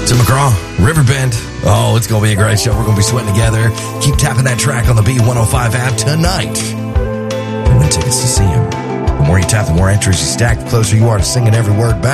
Tim McGraw, Riverbend. Oh, it's going to be a great show. We're going to be sweating together. Keep tapping that track on the B105 app tonight. And win tickets to see him. The more you tap, the more entries you stack, the closer you are to singing every word back.